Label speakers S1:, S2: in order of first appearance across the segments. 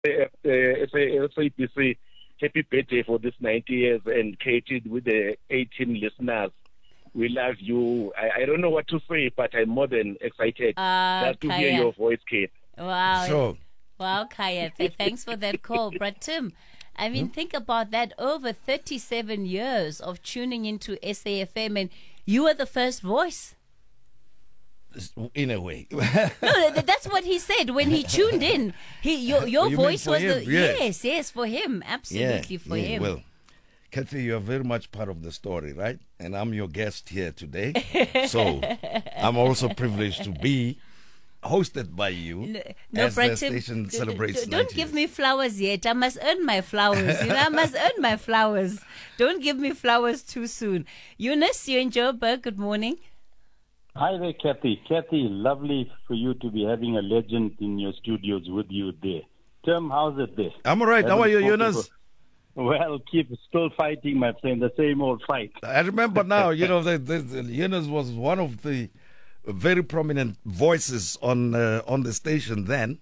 S1: SABC, happy birthday for this 90 years, and Katie with the 18 listeners. We love you. I don't know what to say, but I'm more than excited just to hear
S2: Kaya.
S1: your voice, Kate.
S2: Wow.
S3: Sure.
S2: Wow, Kaya. Thanks for that call. But Tim, I mean, think about that. Over 37 years of tuning into SAFM, and you were the first voice.
S3: In a way.
S2: No, that's what he said when he tuned in. Your
S3: You mean
S2: voice
S3: for
S2: was
S3: him?
S2: the
S3: Yes.
S2: for him, absolutely for him.
S3: Well, Kathy, you are very much part of the story, right? And I'm your guest here today. So I'm also privileged to be hosted by you as the station celebrates 90
S2: Don't give
S3: years.
S2: me flowers yet. I must earn my flowers. I must earn my flowers. Don't give me flowers too soon. Eunice, you're in Joburg. Good morning.
S4: Hi there, Kathy. Kathy, lovely for you to be having a legend in your studios with you there. Tim, how's it there?
S3: I'm all right. How are you, Eunice?
S4: Well, keep still fighting, my friend, the same old fight.
S3: I remember now, Eunice was one of the very prominent voices on the station then.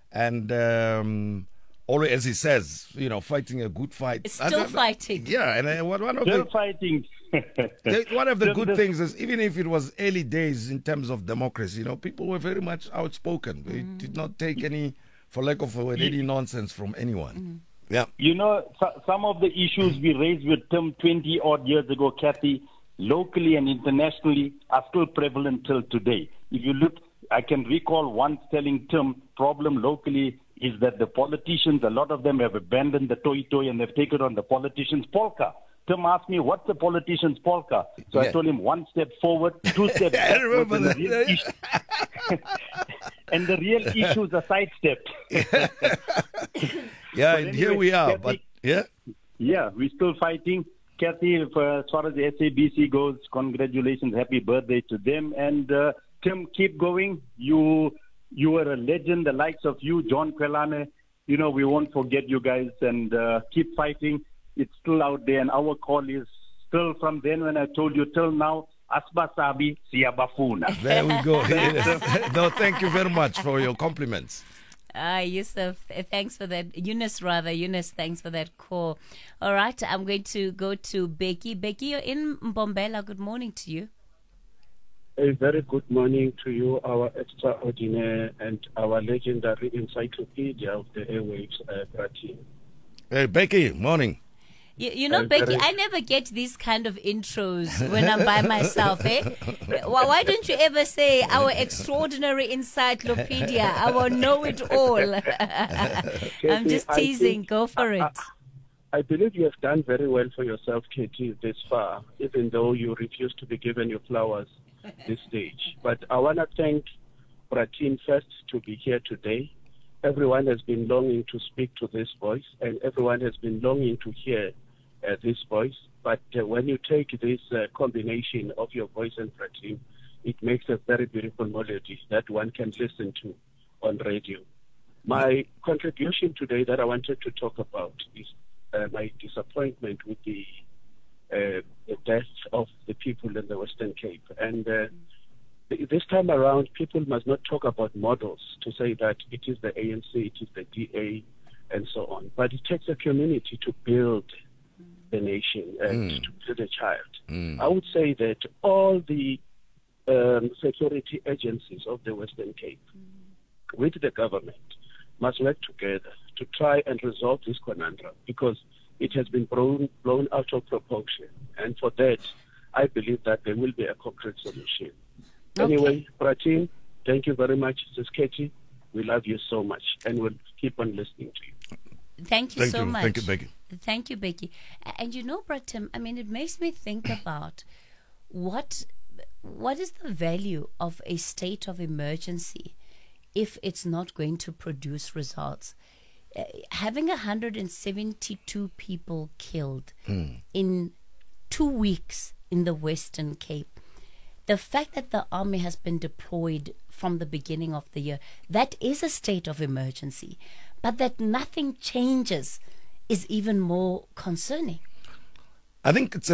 S3: And always, as he says, fighting a good fight.
S2: Still fighting.
S3: Yeah, and one of
S4: Still
S3: the
S4: fighting.
S3: one of the good things is, even if it was early days in terms of democracy, people were very much outspoken. They did not take any, for lack of a word, any nonsense from anyone. Yeah.
S4: Some of the issues we raised with Tim 20 odd years ago, Kathy, locally and internationally, are still prevalent till today. If you look, I can recall once telling Tim, problem locally is that the politicians, a lot of them have abandoned the toy and they've taken on the politicians' polka. Tim asked me, what's the politician's polka? So I told him, one step forward, two steps back.
S3: I remember that.
S4: And the real issues are sidestepped.
S3: Yeah,
S4: But
S3: and
S4: anyway,
S3: here we are.
S4: Kathy,
S3: But yeah.
S4: Yeah, we're still fighting. Kathy, as far as the SABC goes, congratulations, happy birthday to them. And Tim, keep going. You are a legend, the likes of you, John Kwelane. We won't forget you guys, and keep fighting. It's still out there, and our call is still from then when I told you till now, Asba Sabi Siyabafuna.
S3: There we go. Yes. No, thank you very much for your compliments.
S2: Yusuf, thanks for that. Eunice, thanks for that call. All right, I'm going to go to Becky. Becky, you're in Mbombela. Good morning to you.
S5: A very good morning to you, our extraordinary and our legendary encyclopedia of the airwaves, Pratin.
S3: Hey, Becky, morning.
S2: Becky, I never get these kind of intros when I'm by myself, eh? Why don't you ever say our extraordinary encyclopedia, our know-it-all? I'm just teasing. Go for it.
S5: I believe you have done very well for yourself, Katie, this far, even though you refuse to be given your flowers this stage. But I want to thank Pratin first to be here today. Everyone has been longing to speak to this voice, and everyone has been longing to hear this voice. But when you take this combination of your voice and Pratin, it makes a very beautiful melody that one can listen to on radio. My contribution today that I wanted to talk about is my disappointment with the death of the people in the Western Cape. And this time around, people must not talk about models to say that it is the ANC, it is the DA, and so on. But it takes a community to build the nation and to build a child. I would say that all the security agencies of the Western Cape, with the government, must work together to try and resolve this conundrum, because it has been blown out of proportion. And for that, I believe that there will be a concrete solution.
S2: Okay.
S5: Anyway, Pratin, thank you very much. This is Katie. We love you so much, and we'll keep on listening to you.
S2: Thank you so much.
S3: Thank you, Becky.
S2: Thank you, Becky. And Pratim, it makes me think about what is the value of a state of emergency if it's not going to produce results. Having 172 people killed in 2 weeks in the Western Cape, the fact that the army has been deployed from the beginning of the year, that is a state of emergency. But that nothing changes is even more concerning.
S3: I think it's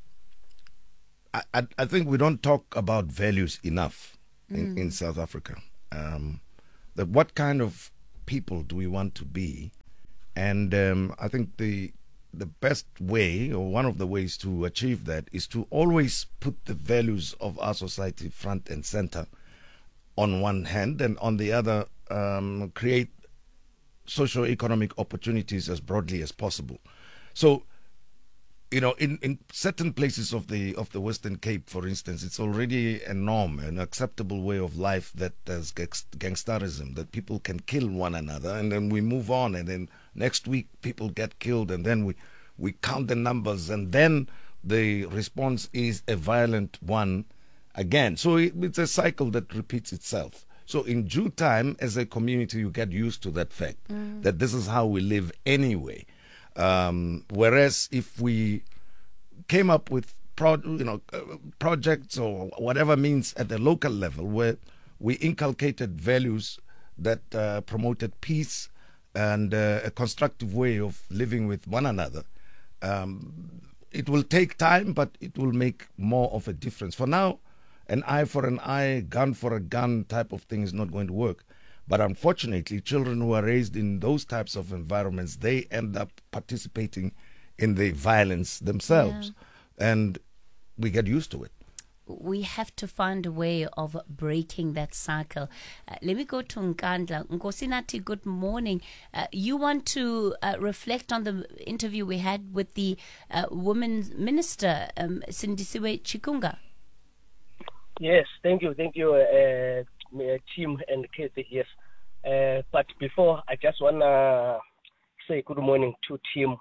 S3: I think we don't talk about values enough in South Africa. That what kind of people do we want to be? And I think the best way, or one of the ways to achieve that, is to always put the values of our society front and center on one hand, and on the other, create socio-economic opportunities as broadly as possible. So, in certain places of the Western Cape, for instance, it's already a norm, an acceptable way of life that there's gangsterism, that people can kill one another, and then we move on, and then next week people get killed, and then we count the numbers, and then the response is a violent one again. So it's a cycle that repeats itself. So in due time, as a community, you get used to that fact that this is how we live anyway. Whereas if we came up with projects or whatever means at the local level where we inculcated values that promoted peace and a constructive way of living with one another, it will take time, but it will make more of a difference. For now, an eye for an eye, gun for a gun type of thing is not going to work. But unfortunately, children who are raised in those types of environments, they end up participating in the violence themselves. Yeah. And we get used to it.
S2: We have to find a way of breaking that cycle. Let me go to Nkandla. Nkosinathi, good morning. You want to reflect on the interview we had with the Women's Minister, Sindisiwe Chikunga?
S6: Yes, thank you, Tim and Kathy. Yes, but before, I just wanna say good morning to Tim.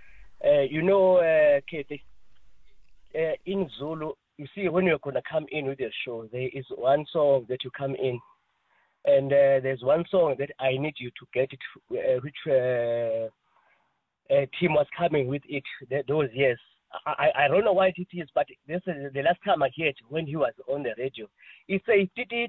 S6: Kathy, in Zulu, you see, when you're gonna come in with the show, there is one song that you come in, and there's one song that I need you to get it, which Tim was coming with it those years. I don't know what it is, but this is the last time I heard it when he was on the radio. He said,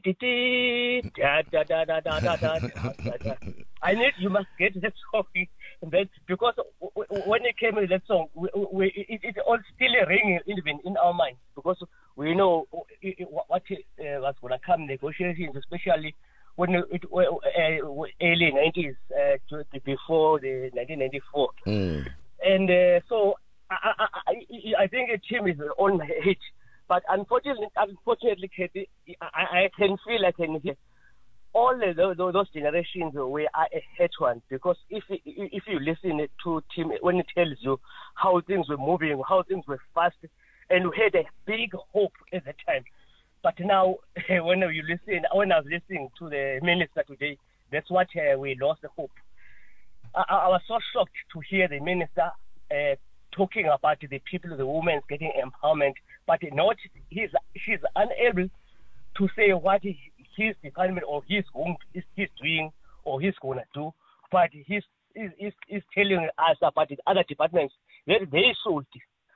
S6: I need, you must get that song. Because when he came with that song, it all still ringing even in our minds, because we know what was going to come, negotiations, especially when early 90s, before the 1994. And so I think Tim is on edge, but unfortunately, Kathy, I can feel, I can hear all those generations we are a one, because if you listen to Tim when he tells you how things were moving, how things were fast, and we had a big hope at the time. But now, when I was listening to the minister today, that's what we lost the hope. I was so shocked to hear the minister talking about the people, the women getting empowerment, but she's unable to say what his department or he's doing or he's going to do, but he's telling us about the other departments that they should.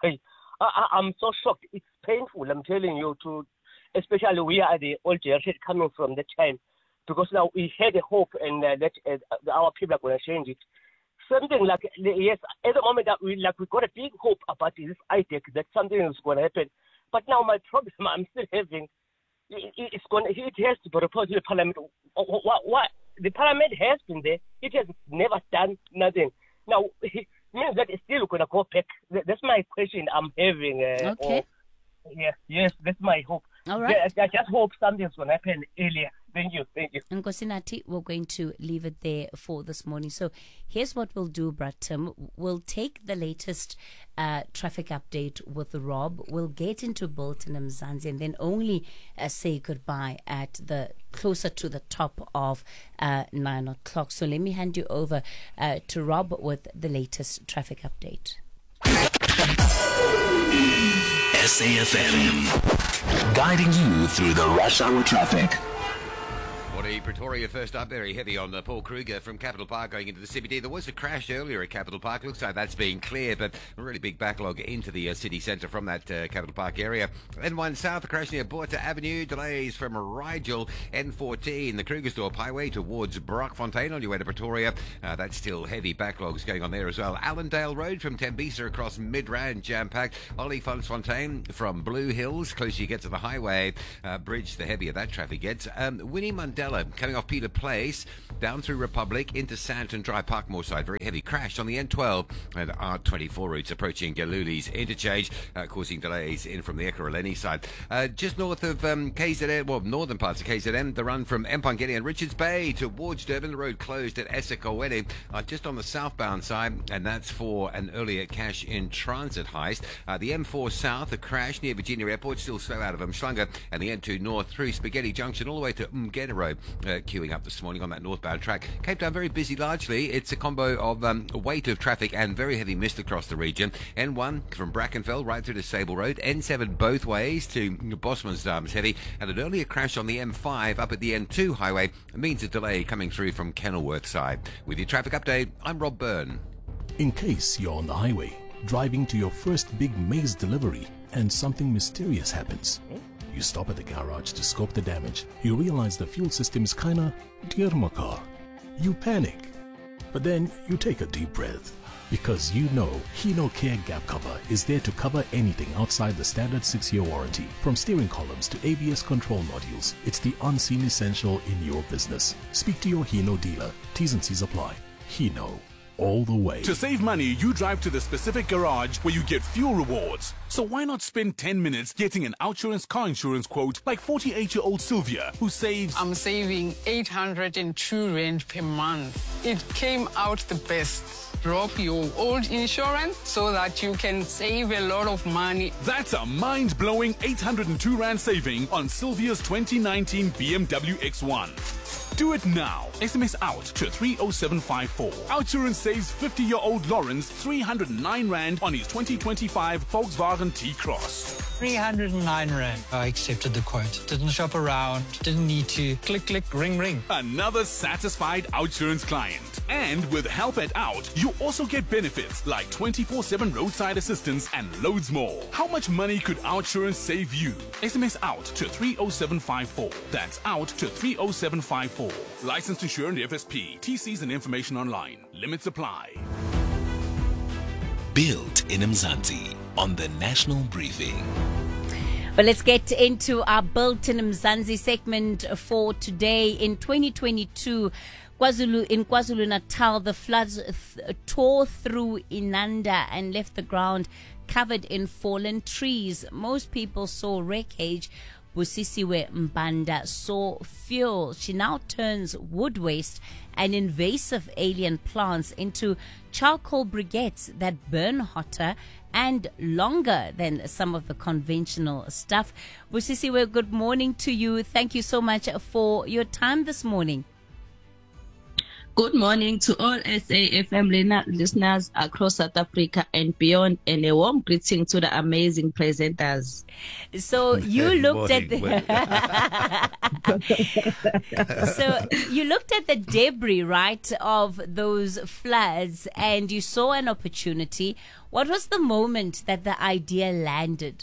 S6: I'm so shocked. It's painful, I'm telling you, especially we are the old generation coming from that time, because now we had a hope and that our people are going to change it. Something like, yes, at the moment that we got a big hope about this IDEC, that something is going to happen. But now my problem I'm still having, it has to be proposed to the parliament. What? The parliament has been there. It has never done nothing. Now, it means that it's still going to go back. That's my question I'm having.
S2: Okay.
S6: Yes, that's my hope.
S2: All right.
S6: I just hope something's going to happen earlier. Thank you.
S2: Nkosinathi, we're going to leave it there for this morning. So here's what we'll do, Tim. We'll take the latest traffic update with Rob. We'll get into Bolton and Mzansi, and then only say goodbye at closer to the top of 9 o'clock. So let me hand you over to Rob with the latest traffic update.
S7: SAFM, guiding you through the rush hour traffic.
S8: Morning, Pretoria. First up, very heavy on Paul Kruger from Capital Park going into the CBD. There was a crash earlier at Capital Park. Looks like that's being cleared, but a really big backlog into the city centre from that Capital Park area. N1 South, a crash near Botha Avenue. Delays from Rigel. N14, the Krugersdorp Highway towards Brockfontein on your way to Pretoria. That's still heavy backlogs going on there as well. Allendale Road from Tembisa across Midrand, jam-packed. Olifantsfontein from Blue Hills, close you get to the highway bridge, the heavier that traffic gets. Winnie Mundell Stella. Coming off Peter Place, down through Republic into Sandton Drive, Parkmore side. Very heavy crash on the N12 and R24 routes approaching Galuli's interchange, causing delays in from the Ekurhuleni side. Just north of KZN, well, northern parts of KZN, the run from Mpangeni and Richards Bay towards Durban, the road closed at eSekhawini, just on the southbound side, and that's for an earlier cash in transit heist. The M4 south, a crash near Virginia Airport, still slow out of Umhlanga, and the N2 north through Spaghetti Junction all the way to Umgena Road, queuing up this morning on that northbound track. Cape Town very busy largely. It's a combo of weight of traffic and very heavy mist across the region. N1 from Brackenfell right through to Sable Road. N7 both ways to Bosmansdam is heavy, and an earlier crash on the M5 up at the N2 highway means a delay coming through from Kenilworth side. With your traffic update, I'm Rob Byrne.
S9: In case you're on the highway, driving to your first big maize delivery, and something mysterious happens. You stop at the garage to scope the damage. You realize the fuel system is kinda dear my car. You panic. But then you take a deep breath, because you know Hino Care Gap Cover is there to cover anything outside the standard 6-year warranty. From steering columns to ABS control modules, it's the unseen essential in your business. Speak to your Hino dealer. T's and C's apply. Hino. All the way.
S10: To save money, you drive to the specific garage where you get fuel rewards. So why not spend 10 minutes getting an OUTsurance car insurance quote like 48-year-old Sylvia, who saves...
S11: I'm saving 802 Rand per month. It came out the best. Drop your old insurance so that you can save a lot of money.
S10: That's a mind-blowing 802 Rand saving on Sylvia's 2019 BMW X1. Do it now. SMS out to 30754. OUTsurance saves 50-year-old Lawrence 309 Rand on his 2025 Volkswagen T-Cross.
S12: 309 Rand. I accepted the quote. Didn't shop around. Didn't need to. Click, click, ring, ring.
S10: Another satisfied OUTsurance client. And with Help at Out, you also get benefits like 24/7 roadside assistance and loads more. How much money could OUTsurance save you? SMS out to 30754. That's out to 30754. Licensed insured FSP. TCs and information online. Limits apply.
S7: Built in Mzansi on the National Briefing.
S2: Well, let's get into our Built in Mzansi segment for today. In 2022, in KwaZulu-Natal, the floods tore through Inanda and left the ground covered in fallen trees. Most people saw wreckage. Busisiwe Mbanda saw fuel. She now turns wood waste and invasive alien plants into charcoal briquettes that burn hotter and longer than some of the conventional stuff. Busisiwe, good morning to you. Thank you so much for your time this morning.
S13: Good morning to all SAFM listeners across South Africa and beyond, and a warm greeting to the amazing presenters.
S2: So you looked at the debris, right, of those floods, and you saw an opportunity. What was the moment that the idea landed?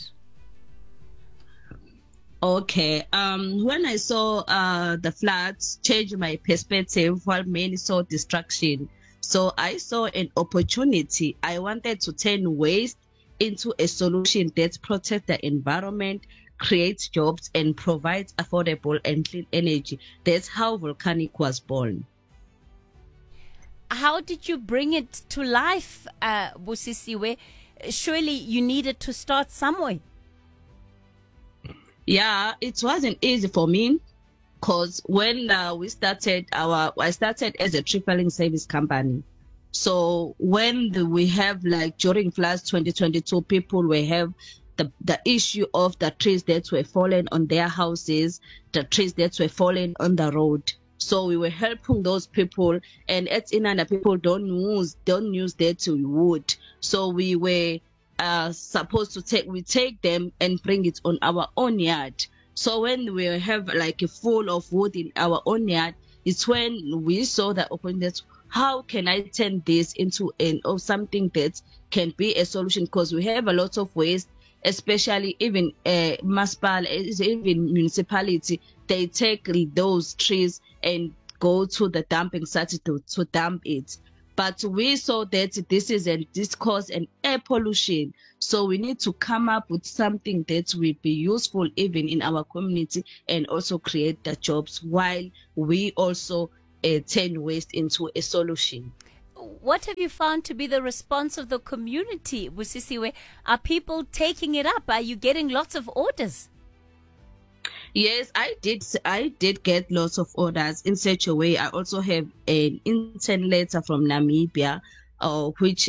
S13: Okay. When I saw the floods, changed my perspective while many saw destruction. So I saw an opportunity. I wanted to turn waste into a solution that protects the environment, creates jobs, and provides affordable and clean energy. That's how Volcanic was born.
S2: How did you bring it to life, Busisiwe? Surely you needed to start somewhere.
S13: Yeah, it wasn't easy for me because when I started as a tripling service company. So when we have, like, during floods 2022, people will have the issue of the trees that were falling on their houses, the trees that were falling on the road. So we were helping those people, and at Inanda, people don't use that wood. So we were supposed to take them and bring it on our own yard. So when we have like a full of wood in our own yard, it's when we saw the opportunity. How can I turn this into something that can be a solution? Because we have a lot of waste, especially even even municipality. They take those trees and go to the dumping site to dump it. But we saw that this caused an air pollution. So we need to come up with something that will be useful even in our community and also create the jobs while we also turn waste into a solution.
S2: What have you found to be the response of the community, Busisiwe? Are people taking it up? Are you getting lots of orders?
S13: Yes, I did get lots of orders in such a way. I also have an intern letter from Namibia, which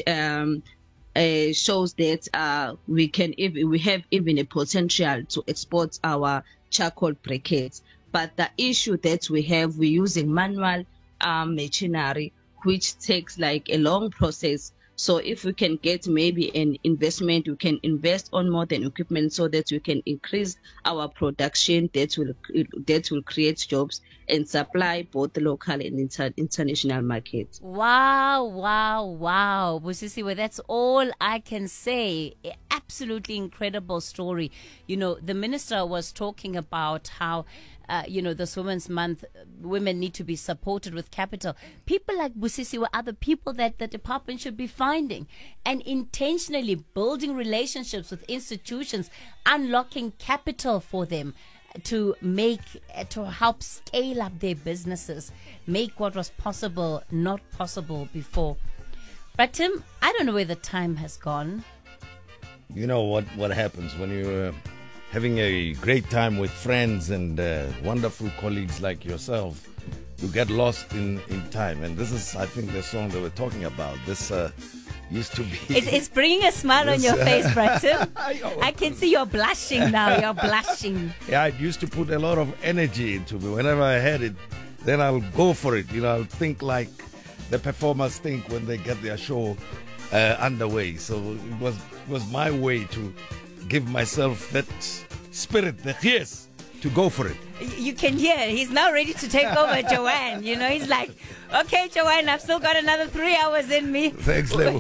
S13: shows that we have even a potential to export our charcoal briquettes. But the issue that we have, we're using manual machinery, which takes like a long process. So if we can get maybe an investment, we can invest on modern equipment so that we can increase our production that will create jobs and supply both the local and international markets.
S2: Wow. Busisiwe, that's all I can say. Absolutely incredible story. You know, the minister was talking about how this Women's Month, women need to be supported with capital. People like Busisiwe are the people that the department should be finding and intentionally building relationships with institutions, unlocking capital for them to help scale up their businesses, make what was possible not possible before. But Tim, I don't know where the time has gone.
S3: You know what happens when you're having a great time with friends and wonderful colleagues like yourself. You get lost in time. And this is, I think, the song that we're talking about. This used to be...
S2: It's bringing a smile on your face, Bratim. I can see you're blushing now. You're blushing.
S3: Yeah, it used to put a lot of energy into me. Whenever I heard it, then I'll go for it. I'll think like the performers think when they get their show underway. So it was my way to give myself that spirit, the yes, to go for it.
S2: You can hear he's now ready to take over Joanne. He's like, okay, Joanne, I've still got another 3 hours in me.
S3: Thanks, Lebo.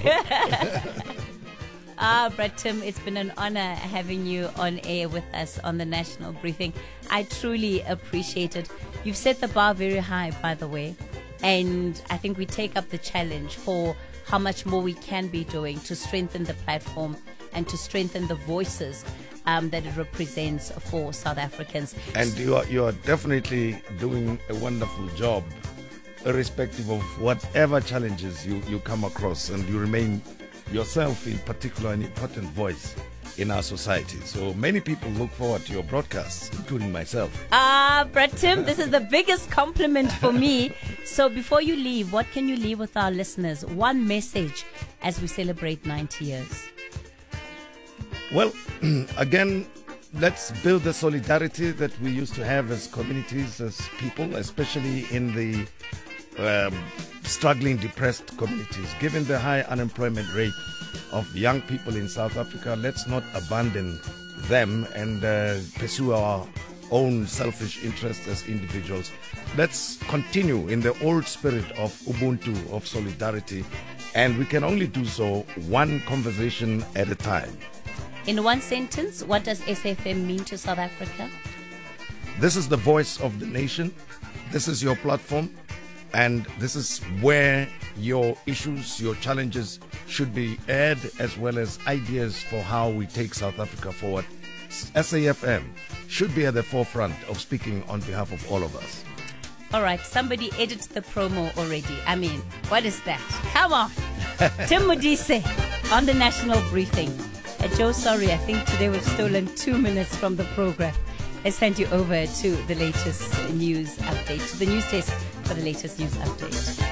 S2: Bratim, it's been an honor having you on air with us on the National Briefing. I truly appreciate it. You've set the bar very high, by the way, and I think we take up the challenge for how much more we can be doing to strengthen the platform and to strengthen the voices that it represents for South Africans.
S3: And you are definitely doing a wonderful job, irrespective of whatever challenges you come across, and you remain yourself, in particular, an important voice in our society. So many people look forward to your broadcasts, including myself.
S2: Bratim, this is the biggest compliment for me. So before you leave, what can you leave with our listeners? One message as we celebrate 90 years.
S3: Well, again, let's build the solidarity that we used to have as communities, as people, especially in the struggling, depressed communities. Given the high unemployment rate of young people in South Africa, let's not abandon them and pursue our own selfish interests as individuals. Let's continue in the old spirit of Ubuntu, of solidarity, and we can only do so one conversation at a time.
S2: In one sentence, what does SAFM mean to South Africa?
S3: This is the voice of the nation. This is your platform. And this is where your issues, your challenges should be aired, as well as ideas for how we take South Africa forward. SAFM should be at the forefront of speaking on behalf of all of us.
S2: All right, somebody edit the promo already. I mean, what is that? Come on. Tim Modise on the National Briefing. Joe, sorry, I think today we've stolen 2 minutes from the program. Let's send you over to the latest news update, to the news desk for the latest news update.